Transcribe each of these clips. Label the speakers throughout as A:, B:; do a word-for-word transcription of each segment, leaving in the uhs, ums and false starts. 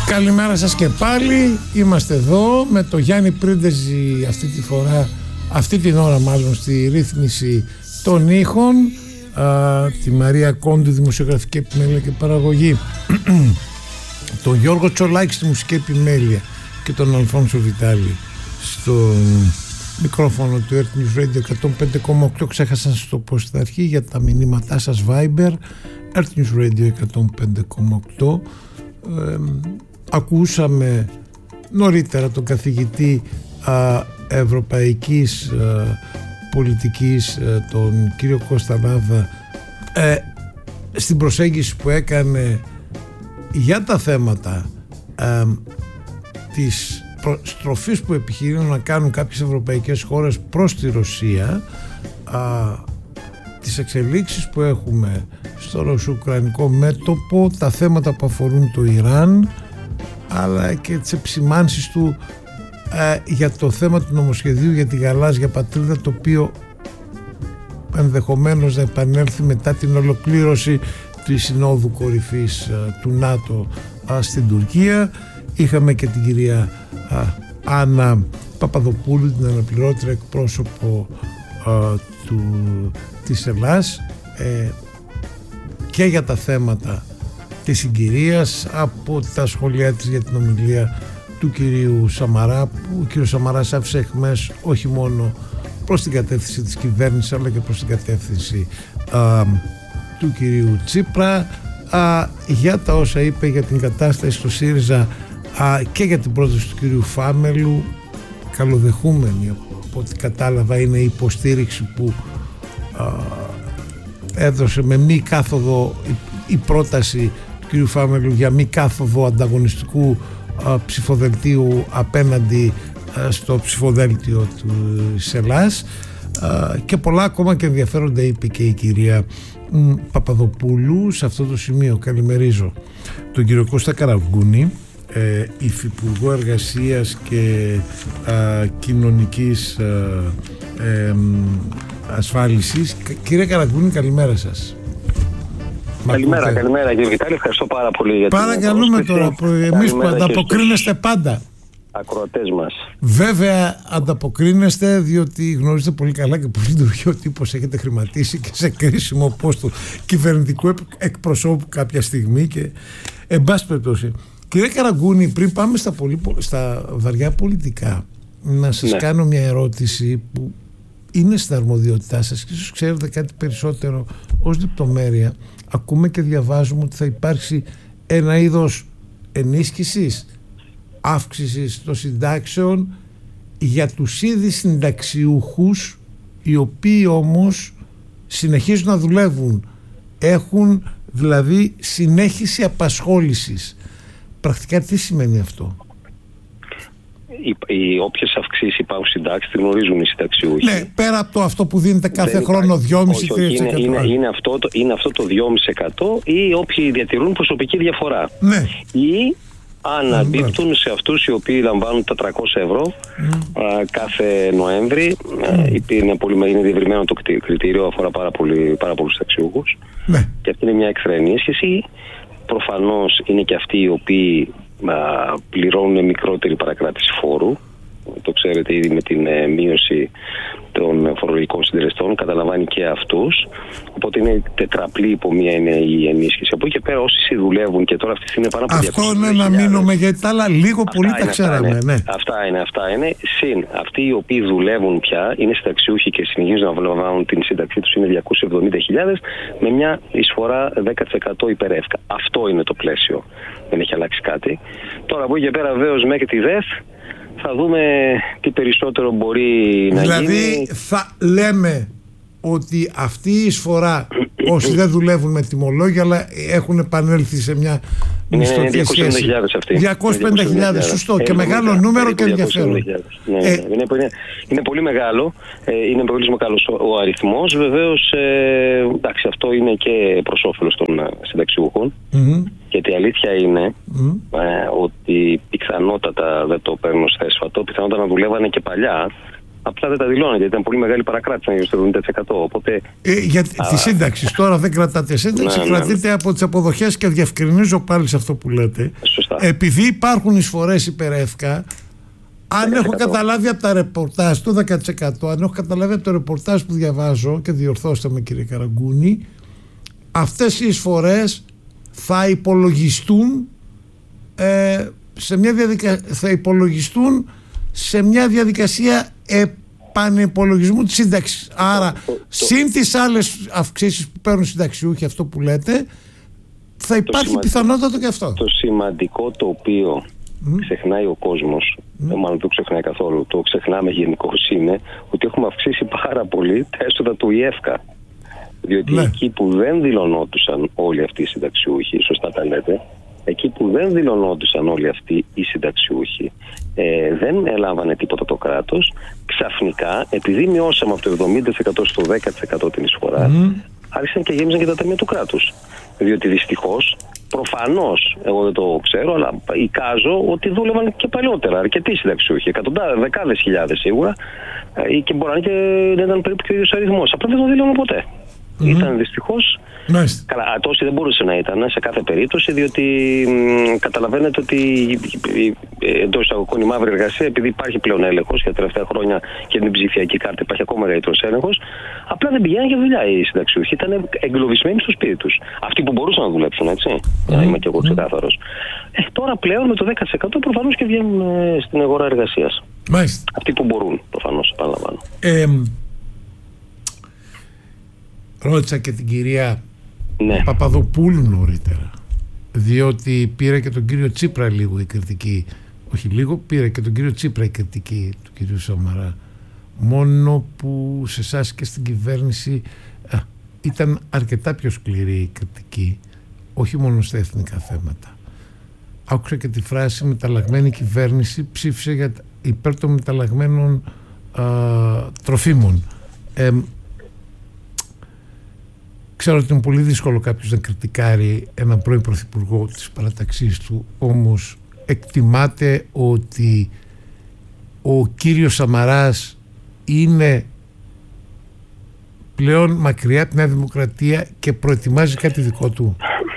A: Καλημέρα σας και πάλι. Είμαστε εδώ με το Γιάννη Πρίντεζη αυτή τη φορά, αυτή την ώρα μάλλον, στη ρύθμιση των ήχων, α, τη Μαρία Κόντου, δημοσιογραφική επιμέλεια και παραγωγή, τον Γιώργο Τσολάκη στη μουσική επιμέλεια και τον Αλφόνσο Βιτάλη στο μικρόφωνο του Earth News Radio εκατόν πέντε κόμμα οκτώ. Ξέχασα να σας το πω στην αρχή για τα μηνύματά σας. Viber Earth News Radio εκατόν πέντε κόμμα οκτώ. Ε, ακούσαμε νωρίτερα τον καθηγητή α, ευρωπαϊκής α, πολιτικής, α, τον κύριο Κώστα Νάβδα, ε, στην προσέγγιση που έκανε για τα θέματα ε, της στροφής που επιχειρούν να κάνουν κάποιες ευρωπαϊκές χώρες προς τη Ρωσία, α, τις εξελίξεις που έχουμε στο ρωσο-ουκρανικό μέτωπο, τα θέματα που αφορούν το Ιράν, αλλά και τις επισημάνσεις του α, για το θέμα του νομοσχεδίου για τη γαλάζια πατρίδα, το οποίο ενδεχομένως να επανέλθει μετά την ολοκλήρωση της Συνόδου Κορυφής α, του ΝΑΤΟ α, στην Τουρκία. Είχαμε και την κυρία α, Άννα Παπαδοπούλου, την αναπληρώτρια εκπρόσωπο α, του, της Ελλάς, ε, και για τα θέματα της συγκυρίας, από τα σχόλιά της για την ομιλία του κυρίου Σαμαρά, που ο κύριος Σαμαράς άφησε αιχμές όχι μόνο προς την κατεύθυνση της κυβέρνησης αλλά και προς την κατεύθυνση α, του κυρίου Τσίπρα, α, για τα όσα είπε για την κατάσταση στο ΣΥΡΙΖΑ α, και για την πρόταση του κυρίου Φάμελου. Καλοδεχούμενη, από ό,τι κατάλαβα, είναι η υποστήριξη που α, έδωσε με μη κάθοδο η, η πρόταση του κυρίου Φάμελου για μη κάθοδο ανταγωνιστικού α, ψηφοδελτίου απέναντι α, στο ψηφοδέλτιο της Ελλάς, α, και πολλά ακόμα και ενδιαφέροντα είπε και η κυρία μ, Παπαδοπούλου. Σε αυτό το σημείο καλημερίζω τον κύριο Κώστα Καραγκούνη, ε, υφυπουργό εργασίας και α, κοινωνικής α, ε, ασφάλισης. Κύριε Καραγκούνη, καλημέρα σας.
B: Καλημέρα, καλημέρα κύριε Βιτάλη, ευχαριστώ πάρα πολύ για την
A: παρακαλούμε τώρα, εμείς που ανταποκρίνεστε πάντα.
B: Ακροατές μας.
A: Βέβαια ανταποκρίνεστε, διότι γνωρίζετε πολύ καλά και πολύ λειτουργεί ο τύπος, έχετε χρηματίσει και σε κρίσιμο πόστο κυβερνητικού εκπροσώπου κάποια στιγμή, και εν πάση περιπτώσει. Κύριε Καραγκούνη, πριν πάμε στα, πολύ, στα βαριά πολιτικά, να σας ναι. κάνω μια ερώτηση που είναι στην αρμοδιότητά σας και ίσως ξέρετε κάτι περισσότερο ως λεπτομέρεια. Ακούμε και διαβάζουμε ότι θα υπάρξει ένα είδος ενίσχυσης, αύξησης των συντάξεων για τους ήδη συνταξιούχους, οι οποίοι όμως συνεχίζουν να δουλεύουν, έχουν δηλαδή συνέχιση απασχόλησης. Πρακτικά τι σημαίνει αυτό?
B: Οι, οι όποιες αυξήσεις υπάρχουν συντάξεις τη γνωρίζουν οι συνταξιούχοι.
A: Ναι, πέρα από το αυτό που δίνεται κάθε χρόνο δυόμισι με τρία τοις εκατό.
B: Είναι, είναι, είναι, αυτό το, είναι αυτό το δυόμισι τοις εκατό ή όποιοι διατηρούν προσωπική διαφορά.
A: Ναι.
B: Ή αναμπίπτουν σε αυτούς οι οποίοι λαμβάνουν τα τριακόσια ευρώ mm. α, κάθε Νοέμβρη. Mm. Είναι, πολύ, είναι διευρυμένο το κριτήριο, αφορά πάρα, πολύ, πάρα πολλούς συνταξιούχους. Ναι. Και αυτή είναι μια έξτρα ενίσχυση. Προφανώς είναι και αυτοί οι οποίοι α, πληρώνουν μικρότερη παρακράτηση φόρου. Το ξέρετε ήδη με την ε, μείωση των φορολογικών συντελεστών, καταλαμβάνει και αυτούς. Οπότε είναι τετραπλή υπό μία είναι η ενίσχυση. Από εκεί και πέρα όσοι δουλεύουν, και τώρα αυτή τη στιγμή πάνω από
A: αυτό είναι να μείνουμε, γιατί τα άλλα λίγο αυτά πολύ είναι, τα ξέραμε.
B: Αυτά είναι,
A: ναι.
B: αυτά είναι, αυτά είναι. Συν αυτοί οι οποίοι δουλεύουν πια, είναι συνταξιούχοι και συνεχίζουν να λαμβάνουν την σύνταξή τους, είναι διακόσιες εβδομήντα χιλιάδες με μια εισφορά δέκα τοις εκατό υπερεύκα. Αυτό είναι το πλαίσιο. Δεν έχει αλλάξει κάτι. Τώρα από εκεί και πέρα βέβαιως μέχρι τη ΔΕΘ θα δούμε τι περισσότερο μπορεί να
A: δηλαδή,
B: γίνει.
A: Δηλαδή θα λέμε ότι αυτή η εισφορά, όσοι δεν δουλεύουν με τιμολόγια αλλά έχουν επανέλθει σε μια μισθωτή σχέση, διακόσιες πενήντα χιλιάδες, σωστό, και μεγάλο νούμερο και ενδιαφέρον.
B: Ναι, ε, είναι, είναι, είναι πολύ μεγάλο, είναι πολύ μεγάλος ο, ο αριθμός. Βεβαίως, ε, εντάξει, αυτό είναι και προς όφελος των συνταξιούχων. Mm-hmm. Γιατί η αλήθεια είναι mm. ε, ότι πιθανότατα, δεν το παίρνω σθέσφατο, πιθανότατα να δουλεύανε και παλιά, Απλά δεν τα δηλώνετε, γιατί ήταν πολύ μεγάλη παρακράτηση, γύρω στο εβδομήντα τοις εκατό. Οπότε...
A: Ε, για α, τη σύνταξη. Τώρα δεν κρατάτε σύνταξη, ναι, κρατείτε ναι. από τις αποδοχές και διευκρινίζω πάλι σε αυτό που λέτε.
B: Σωστά.
A: Επειδή υπάρχουν εισφορές υπερεύκα, αν έχω καταλάβει από τα ρεπορτάζ, το δέκα τοις εκατό, αν έχω καταλάβει από το ρεπορτάζ που διαβάζω, και διορθώστε με κύριε Καραγκούνη, αυτές οι εισφορές θα υπολογιστούν, ε, σε μια διαδικα... θα υπολογιστούν σε μια διαδικασία επανεπολογισμού της σύνταξης. Άρα, το, το, συν τις άλλες αυξήσεις που παίρνουν συνταξιούχοι, αυτό που λέτε, θα υπάρχει το πιθανότατο και αυτό.
B: Το σημαντικό το οποίο mm. ξεχνάει ο κόσμος, mm. μάλλον δεν το ξεχνάει καθόλου, το ξεχνάμε γενικώς, είναι ότι έχουμε αυξήσει πάρα πολύ τα έσοδα του ΙΕΦΚΑ. Διότι ναι. εκεί που δεν δηλωνόντουσαν όλοι αυτοί οι συνταξιούχοι, σωστά τα λέτε, εκεί που δεν δηλωνόντουσαν όλοι αυτοί οι συνταξιούχοι, ε, δεν έλαβανε τίποτα το κράτος, ξαφνικά, επειδή μειώσαμε από το εβδομήντα τοις εκατό στο δέκα τοις εκατό την εισφορά, mm. άρχισαν και γέμιζαν και τα ταμεία του κράτους. Διότι δυστυχώς, προφανώς, εγώ δεν το ξέρω, αλλά εικάζω ότι δούλευαν και παλιότερα αρκετοί συνταξιούχοι, εκατοντάδες, δεκάδες χιλιάδες σίγουρα, ε, και μπορεί να και ήταν περίπου και ο ίδιος αριθμός. Απλά δεν το δήλωναν ποτέ. Mm-hmm. Ήταν δυστυχώς.
A: Nice.
B: Καλά, τόσοι δεν μπορούσε να ήταν σε κάθε περίπτωση, διότι μ, καταλαβαίνετε ότι εντός εισαγωγικών η μαύρη εργασία, επειδή υπάρχει πλέον έλεγχος για τα τελευταία χρόνια και την ψηφιακή κάρτα υπάρχει ακόμα μεγαλύτερος έλεγχος, απλά δεν πηγαίνουν για δουλειά οι συνταξιούχοι. Ήταν εγκλωβισμένοι στο σπίτι τους. Αυτοί που μπορούσαν να δουλέψουν, έτσι. Mm-hmm. Για να είμαι και εγώ ξεκάθαρος. Ε, τώρα πλέον με το δέκα τοις εκατό προφανώς και βγαίνουν ε, στην αγορά εργασίας.
A: Nice.
B: Αυτοί που μπορούν, προφανώς, επαναλαμβάνω.
A: Ε, ρώτησα και την κυρία ναι. Παπαδοπούλου νωρίτερα, διότι πήρε και τον κύριο Τσίπρα λίγο η κριτική, όχι λίγο, πήρε και τον κύριο Τσίπρα η κριτική του κυρίου Σαμαρά, μόνο που σε εσάς και στην κυβέρνηση α, ήταν αρκετά πιο σκληρή η κριτική, όχι μόνο στα εθνικά θέματα. Άκουσα και τη φράση «μεταλλαγμένη κυβέρνηση ψήφισε για, υπέρ των μεταλλαγμένων α, τροφίμων». Ε, Ξέρω ότι είναι πολύ δύσκολο κάποιος να κριτικάρει έναν πρώην πρωθυπουργό της παραταξής του, όμως εκτιμάτε ότι ο κύριος Σαμαράς είναι πλέον μακριά από τη Νέα Δημοκρατία και προετοιμάζει κάτι δικό του?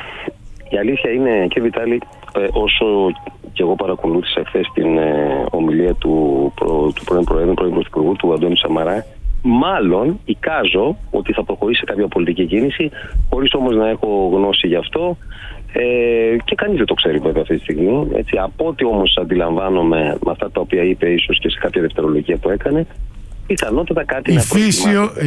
B: Η αλήθεια είναι, κύριε Βιτάλη, όσο και εγώ παρακολούθησα χθες την ε, ομιλία του, προ, του πρώην Προέδρου, πρώην Πρωθυπουργού, του Αντώνη Σαμαρά, μάλλον εικάζω ότι θα προχωρήσει σε κάποια πολιτική κίνηση, χωρίς όμως να έχω γνώση γι' αυτό, ε, και κανείς δεν το ξέρει βέβαια αυτή τη στιγμή. Έτσι, από ό,τι όμως αντιλαμβάνομαι με αυτά τα οποία είπε, ίσως και σε κάποια δευτερολογία που έκανε, πιθανότατα κάτι
A: η
B: να
A: φύση,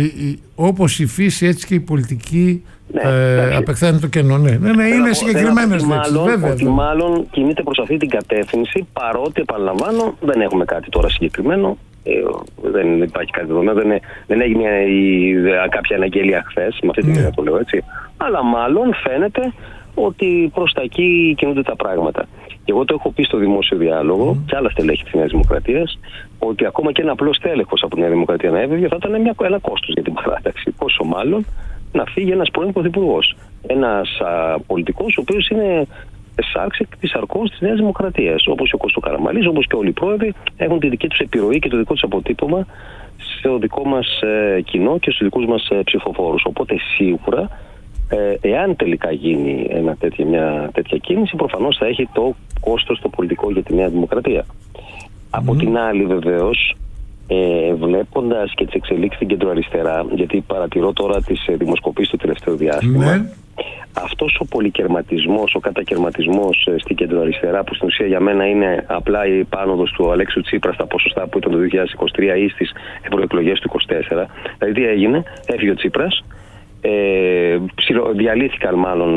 A: όπως η φύση, έτσι και η πολιτική, ναι, ε, απεκθάνει το κενό. Ναι, ναι, ναι, είναι συγκεκριμένες λέξεις. Βέβαια,
B: ότι μάλλον κινείται προς αυτή την κατεύθυνση, παρότι επαναλαμβάνω δεν έχουμε κάτι τώρα συγκεκριμένο. Ε, δεν υπάρχει κάτι δεδομένο, δεν, δεν έγινε η, κάποια αναγγέλια χθες, με αυτή την έννοια το λέω, έτσι. Αλλά μάλλον φαίνεται ότι προς τα εκεί κινούνται τα πράγματα. Και εγώ το έχω πει στο δημόσιο διάλογο mm. και άλλα στελέχη της Νέας Δημοκρατίας, ότι ακόμα και ένα απλός τέλεχος από τη Νέα Δημοκρατία να έβγαινε θα ήταν μια, ένα κόστος για την παράταξη. Πόσο μάλλον να φύγει ένας πρώην πρωθυπουργός. Ένας α, πολιτικός ο οποίος είναι εσάρξη της αρκός της Νέας Δημοκρατίας. Όπως ο Κώστος Καραμανλής, όπως και όλοι οι πρόεδροι έχουν τη δική τους επιρροή και το δικό τους αποτύπωμα στο δικό μας ε, κοινό και στους δικούς μας ε, ψηφοφόρους. Οπότε σίγουρα, ε, εάν τελικά γίνει ένα τέτοια, μια τέτοια κίνηση, προφανώς θα έχει το κόστος το πολιτικό για τη Νέα Δημοκρατία. Mm. Από την άλλη βεβαίως, ε, βλέποντας και τις εξελίξεις στην κεντροαριστερά, γιατί παρατηρώ τώρα τις ε, δημοσκοπήσεις το τελευταίο διάστημα, mm. αυτός ο πολυκερματισμός, ο κατακερματισμός ε, στην κεντροαριστερά, που στην ουσία για μένα είναι απλά η πάνωδος του Αλέξου Τσίπρα στα ποσοστά που ήταν το δύο χιλιάδες είκοσι τρία ή στις ευρωεκλογές του είκοσι τέσσερα. Δηλαδή τι έγινε, έφυγε ο Τσίπρας, ε, διαλύθηκαν μάλλον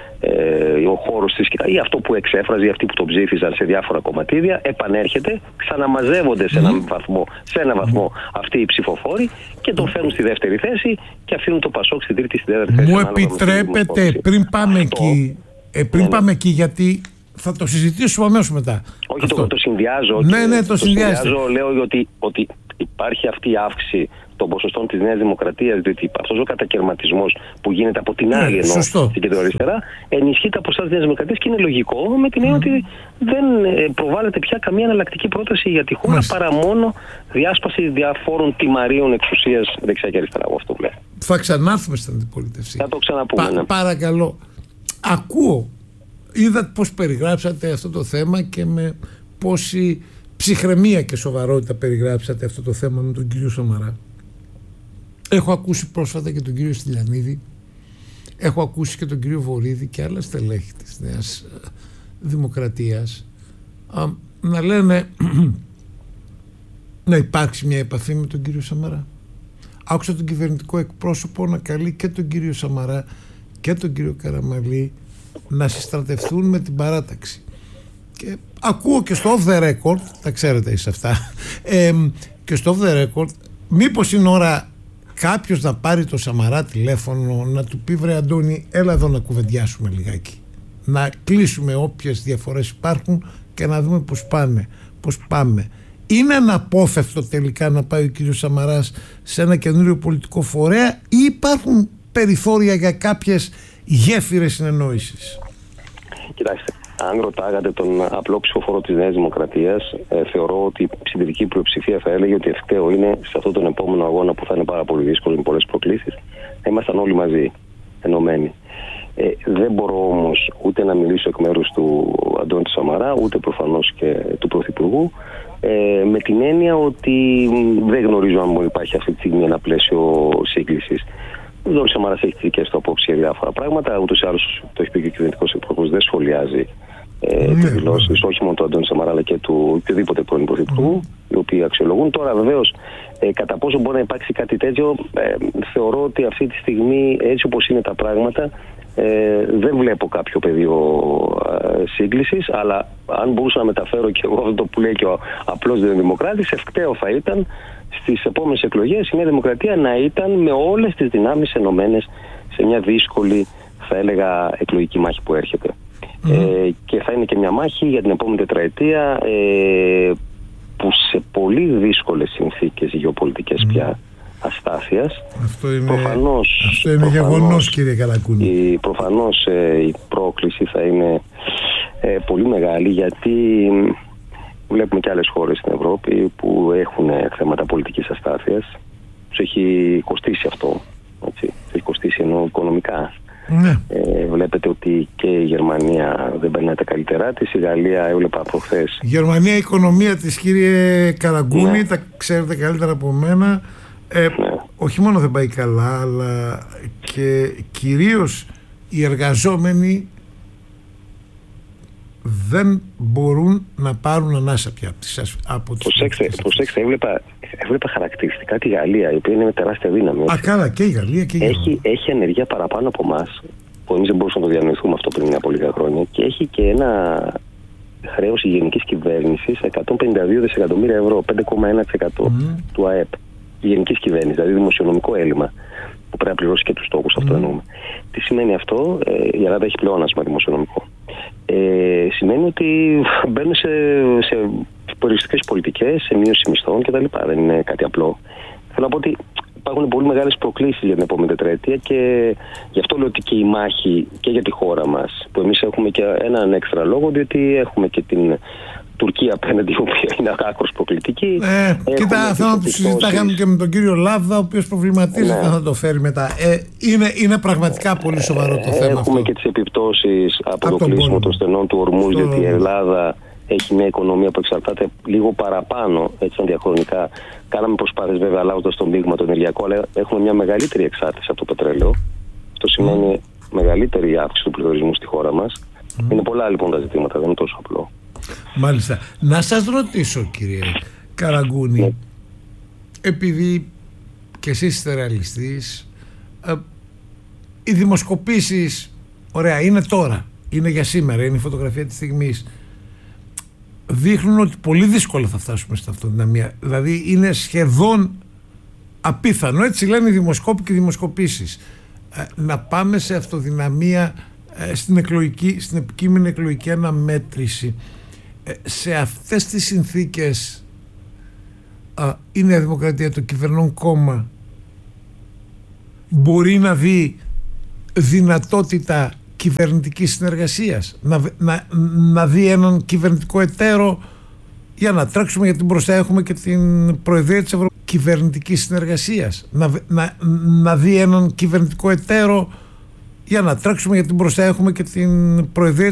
B: ε, ο χώρος της ή αυτό που εξέφραζε, αυτοί που τον ψήφιζαν σε διάφορα κομματίδια, επανέρχεται, ξαναμαζεύονται σε έναν βαθμό, σε ένα βαθμό αυτοί οι ψηφοφόροι και τον φέρνουν στη δεύτερη θέση και αφήνουν το Πασόκ στην τρίτη, στη τέταρτη θέση.
A: Μου επιτρέπετε πριν πάμε αυτό, εκεί, ε, πριν ναι, πάμε ναι. εκεί, γιατί θα το συζητήσουμε αμέσως μετά.
B: Όχι, το, το συνδυάζω.
A: Ναι, ναι, το,
B: το
A: συνδυάζω.
B: Λέω ότι, ότι υπάρχει αυτή η αύξηση των ποσοστών της Νέας Δημοκρατίας, διότι αυτός ο κατακαιρματισμός που γίνεται από την άλλη
A: ναι,
B: ενώ στην κεντροαριστερά ενισχύει τα ποσοστά της Νέας Δημοκρατίας και είναι λογικό με την έννοια mm. ότι δεν προβάλλεται πια καμία εναλλακτική πρόταση για τη χώρα Μάλιστα. παρά μόνο διάσπαση διαφόρων τιμαρίων εξουσίας δεξιά και αριστερά. Από αυτό που λέω.
A: Θα ξανάρθουμε στην αντιπολίτευση.
B: Θα το ξαναπούμε.
A: Πα,
B: ναι.
A: Παρακαλώ. Ακούω. Είδατε πώς περιγράψατε αυτό το θέμα και με πόση ψυχραιμία και σοβαρότητα περιγράψατε αυτό το θέμα με τον κύριο Σαμαρά. Έχω ακούσει πρόσφατα και τον κύριο Στυλιανίδη, έχω ακούσει και τον κύριο Βορίδη και άλλα στελέχη της Νέας Δημοκρατίας α, να λένε να υπάρξει μια επαφή με τον κύριο Σαμαρά. Άκουσα τον κυβερνητικό εκπρόσωπο να καλεί και τον κύριο Σαμαρά και τον κύριο Καραμανλή να συστρατευτούν με την παράταξη. Και ακούω και στο off the record, τα ξέρετε εσείς αυτά, ε, και στο off the record, μήπως είναι ώρα κάποιος να πάρει το Σαμαρά τηλέφωνο να του πει βρε Αντώνη, έλα εδώ να κουβεντιάσουμε λιγάκι, να κλείσουμε όποιες διαφορές υπάρχουν και να δούμε πώς πάνε, πώς πάμε. Είναι αναπόφευκτο τελικά να πάει ο κύριος Σαμαράς σε ένα καινούριο πολιτικό φορέα ή υπάρχουν περιθώρια για κάποιες γέφυρες συνεννόησης?
B: Κοιτάξτε, αν ρωτάγατε τον απλό ψηφοφόρο της Νέας Δημοκρατίας, ε, θεωρώ ότι η συντηρητική πλειοψηφία θα έλεγε ότι ευκταίο είναι σε αυτόν τον επόμενο αγώνα που θα είναι πάρα πολύ δύσκολο με πολλές προκλήσεις να ήμασταν όλοι μαζί, ενωμένοι. Ε, δεν μπορώ όμως ούτε να μιλήσω εκ μέρους του Αντώνη Σαμαρά, ούτε προφανώς και του Πρωθυπουργού, ε, με την έννοια ότι δεν γνωρίζω αν υπάρχει αυτή τη στιγμή ένα πλαίσιο σύγκλησης. Ο Αντώνης Σαμαράς έχει τις δικές του απόψεις για διάφορα πράγματα. Ούτως ή άλλως το έχει πει και ο κυβερνητικός εκπρόσωπος, δεν σχολιάζει ε, mm. τις δηλώσεις, όχι μόνο του Αντώνη Σαμαρά, αλλά και του οποιοδήποτε πρώην Πρωθυπουργού, mm. οι οποίοι αξιολογούν. Τώρα, βεβαίως, ε, κατά πόσο μπορεί να υπάρξει κάτι τέτοιο, ε, θεωρώ ότι αυτή τη στιγμή, έτσι όπως είναι τα πράγματα, ε, δεν βλέπω κάποιο πεδίο ε, σύγκλησης, αλλά αν μπορούσα να μεταφέρω και εγώ αυτό που λέει και ο απλός δημοκράτης, ευκταίο θα ήταν στις επόμενες εκλογές η Νέα Δημοκρατία να ήταν με όλες τις δυνάμεις ενωμένες σε μια δύσκολη, θα έλεγα, εκλογική μάχη που έρχεται. Mm. Ε, και θα είναι και μια μάχη για την επόμενη τετραετία ε, που σε πολύ δύσκολες συνθήκες γεωπολιτικές mm. πια αστάθειας.
A: Αυτό είναι,
B: προφανώς,
A: αυτό είναι γεγονός, κύριε Καλακούνη.
B: Η, προφανώς ε, η πρόκληση θα είναι ε, πολύ μεγάλη, γιατί βλέπουμε και άλλες χώρες στην Ευρώπη που έχουν θέματα πολιτικής αστάθειας. Τους έχει κοστίσει αυτό. Έτσι. Τους έχει κοστίσει ενώ οικονομικά.
A: Ναι.
B: Ε, βλέπετε ότι και η Γερμανία δεν περνάει τα καλύτερά της. Η Γαλλία, έβλεπα προχθές.
A: Η Γερμανία, η οικονομία της, κύριε Καραγκούνη, ναι. τα ξέρετε καλύτερα από μένα. Ε, ναι. Όχι μόνο δεν πάει καλά, αλλά και κυρίως οι εργαζόμενοι δεν μπορούν να πάρουν ανάσα πια από τις...
B: Προσέξτε, προσέξτε έβλεπα, έβλεπα χαρακτηριστικά τη Γαλλία, η οποία είναι με τεράστια δύναμη.
A: Α, καλά, και η Γαλλία και η Γερμανία.
B: Έχει, έχει ανεργία παραπάνω από εμάς, που εμείς δεν μπορούσαμε να το διανοηθούμε αυτό πριν από λίγα χρόνια, και έχει και ένα χρέος γενικής κυβέρνησης εκατόν πενήντα δύο δισεκατομμύρια ευρώ, πέντε κόμμα ένα τοις εκατό mm. του ΑΕΠ. Γενικής κυβέρνησης, δηλαδή δημοσιονομικό έλλειμμα που πρέπει να πληρώσει και τους στόχους, αυτό mm. εννοούμε. Τι σημαίνει αυτό? Ε, η Ελλάδα έχει πλεόνασμα δημοσιονομικό. Ε, σημαίνει ότι μπαίνουν σε, σε περιοριστικές πολιτικές, σε μείωση μισθών κτλ. Δεν είναι κάτι απλό. Θέλω να πω ότι υπάρχουν πολύ μεγάλες προκλήσεις για την επόμενη τετραετία και γι' αυτό λέω ότι και η μάχη και για τη χώρα μας, που εμείς έχουμε και έναν έξτρα λόγο, διότι έχουμε και την Τουρκία απέναντι, η οποία είναι άκρως προκλητική.
A: Ε, κοίτα, θέλω να το συζητάγαμε και με τον κύριο Λάβδα, ο οποίος προβληματίζεται να ναι. το φέρει μετά. Ε, είναι, είναι πραγματικά πολύ σοβαρό το ε, θέμα.
B: Έχουμε
A: αυτό.
B: Και τις επιπτώσεις από, από το κλείσιμο των στενών του ορμού, γιατί η Ελλάδα έχει μια οικονομία που εξαρτάται λίγο παραπάνω, έτσι διαχρονικά. Κάναμε προσπάθειες βέβαια αλλάζοντας το μείγμα το ενεργειακό, αλλά έχουμε μια μεγαλύτερη εξάρτηση από το πετρέλαιο. Αυτό σημαίνει mm. μεγαλύτερη αύξηση του πληθωρισμού στη χώρα μας. Mm. Είναι πολλά λοιπόν τα ζητήματα, δεν είναι τόσο απλό.
A: Μάλιστα. Να σας ρωτήσω, κύριε Καραγκούνη, ναι. επειδή και εσείς είστε ρεαλιστής, ε, οι δημοσκοπήσεις, ωραία, είναι τώρα, είναι για σήμερα, είναι η φωτογραφία της στιγμής, δείχνουν ότι πολύ δύσκολα θα φτάσουμε στην αυτοδυναμία. Δηλαδή είναι σχεδόν απίθανο, έτσι λένε οι δημοσκόποι και οι δημοσκοπήσεις, ε, να πάμε σε αυτοδυναμία ε, στην, εκλογική, στην επικείμενη εκλογική αναμέτρηση. Σε αυτές τις συνθήκες α, η Νέα Δημοκρατία, το κυβερνών κόμμα, μπορεί να δει δυνατότητα κυβερνητικής συνεργασίας, να, να, να δει έναν κυβερνητικό εταίρο για να τρέξουμε, γιατί μπροστά έχουμε και την Προεδρία της Ευρωπαϊκής Κυβερνητικής Συνεργασίας, να, να, να δει έναν κυβερνητικό εταίρο για να τρέξουμε, γιατί μπροστά έχουμε και την Προεδρία